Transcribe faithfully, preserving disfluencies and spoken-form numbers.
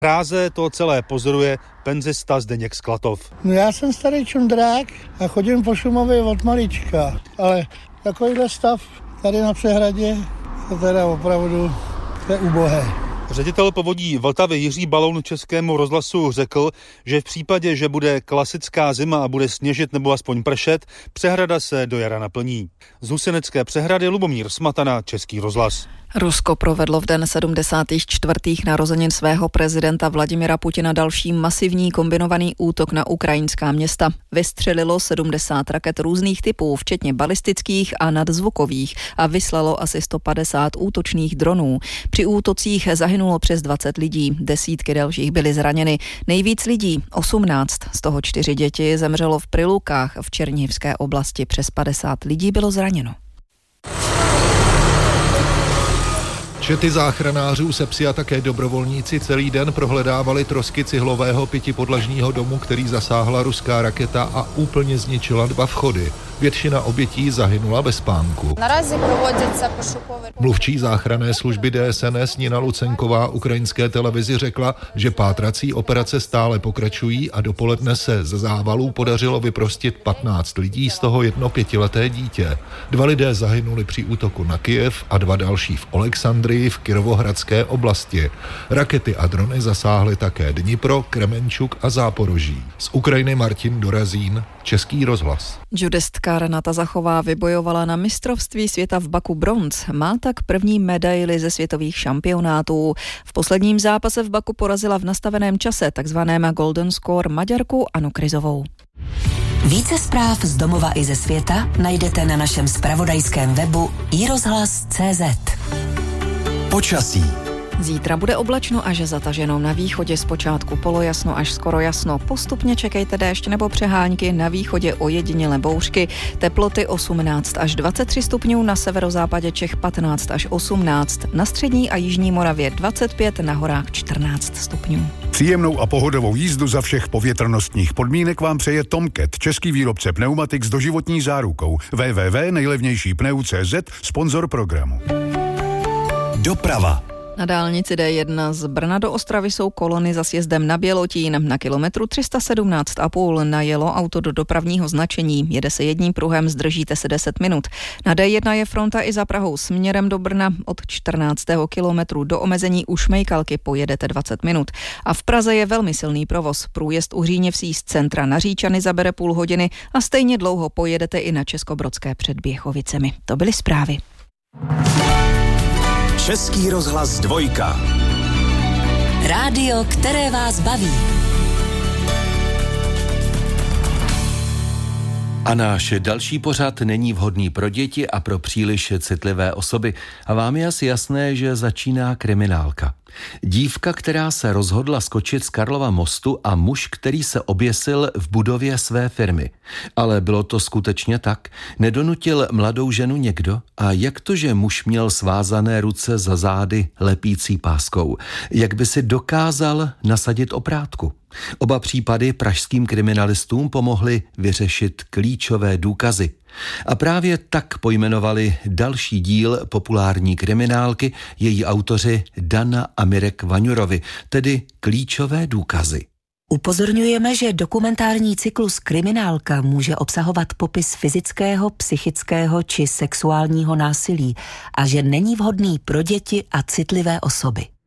Ráze to celé pozoruje penzista Zdeněk Sklatov. No já jsem starý čundrák a chodím po Šumavě od malička, ale takovýhle stav tady na přehradě je teda opravdu je ubohé. Ředitel Povodí Vltavy Jiří Baloun Českému rozhlasu řekl, že v případě, že bude klasická zima a bude sněžit nebo aspoň pršet, přehrada se do jara naplní. Z Husinecké přehrady Lubomír Smatana, Český rozhlas. Rusko provedlo v den sedmdesátých čtvrtých narozenin svého prezidenta Vladimira Putina další masivní kombinovaný útok na ukrajinská města. Vystřelilo sedmdesát raket různých typů, včetně balistických a nadzvukových, a vyslalo asi sto padesát útočných dronů. Při útocích zahynulo přes dvacet lidí, desítky dalších byly zraněny. Nejvíc lidí, osmnáct, z toho čtyři děti, zemřelo v Prilukách v Černihivské oblasti. Přes padesát lidí bylo zraněno. Čety záchranářů, sepsi a také dobrovolníci celý den prohledávali trosky cihlového pětipodlažního domu, který zasáhla ruská raketa a úplně zničila dva vchody. Většina obětí zahynula bez spánku. Mluvčí záchranné služby D S N S Nina Lucenková ukrajinské televizi řekla, že pátrací operace stále pokračují a dopoledne se ze závalů podařilo vyprostit patnáct lidí, z toho jedno pětileté dítě. Dva lidé zahynuli při útoku na Kyjev a dva další v Alexandrii v Kirovohradské oblasti. Rakety a drony zasáhly také Dnipro, Kremenčuk a Záporoží. Z Ukrajiny Martin Dorazín, Český rozhlas. Judistka Renata Zachová vybojovala na mistrovství světa v Baku bronz. Má tak první medaili ze světových šampionátů. V posledním zápase v Baku porazila v nastaveném čase, takzvaném Golden Score, Maďarku Anu Kryzovou. Více zpráv z domova i ze světa najdete na našem zpravodajském webu i rozhlas tečka cé zet. Počasí. Zítra bude oblačno až zataženo, na východě zpočátku polojasno až skoro jasno. Postupně čekejte déšť nebo přehánky, na východě ojedinělé bouřky. Teploty osmnáct až dvacet tři stupňů, na severozápadě Čech patnáct až osmnáct, na střední a jižní Moravě dvacet pět, na horách čtrnáct stupňů. Příjemnou a pohodovou jízdu za všech povětrnostních podmínek vám přeje Tomcat, český výrobce pneumatik s doživotní zárukou. w w w tečka nejlevnější pneu tečka cé zet, sponzor programu. Doprava. Na dálnici D jedna z Brna do Ostravy jsou kolony za sjezdem na Bělotín. Na kilometru tři sta sedmnáct a půl najelo auto do dopravního značení. Jede se jedním pruhem, zdržíte se deset minut. Na D jedna je fronta i za Prahou směrem do Brna. Od čtrnáctého kilometru do omezení u Šmejkalky pojedete dvacet minut. A v Praze je velmi silný provoz. Průjezd u Hříněvsí z centra na Říčany zabere půl hodiny a stejně dlouho pojedete i na Českobrodské před Běchovicemi. To byly zprávy. Český rozhlas dvojka. Rádio, které vás baví. A náš další pořad není vhodný pro děti a pro příliš citlivé osoby. A vám je asi jasné, že začíná kriminálka. Dívka, která se rozhodla skočit z Karlova mostu, a muž, který se oběsil v budově své firmy. Ale bylo to skutečně tak? Nedonutil mladou ženu někdo? A jak to, že muž měl svázané ruce za zády lepící páskou? Jak by si dokázal nasadit oprátku? Oba případy pražským kriminalistům pomohly vyřešit klíčové důkazy. A právě tak pojmenovali další díl populární kriminálky její autoři Dana a Mirek Vaňurovi, tedy Klíčové důkazy. Upozorňujeme, že dokumentární cyklus Kriminálka může obsahovat popis fyzického, psychického či sexuálního násilí a že není vhodný pro děti a citlivé osoby.